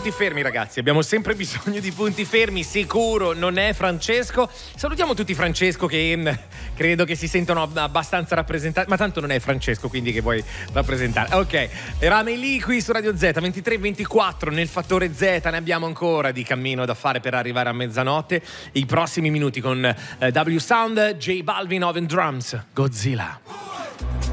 punti fermi, ragazzi, abbiamo sempre bisogno di punti fermi. Sicuro non è Francesco. Salutiamo tutti Francesco, che credo che si sentono abbastanza rappresentati, ma tanto non è Francesco, quindi che vuoi rappresentare. Ok, Rame lì qui su Radio Z 23-24 nel fattore Z. Ne abbiamo ancora di cammino da fare per arrivare a mezzanotte. I prossimi minuti con W Sound, J Balvin, Oven Drums, Godzilla.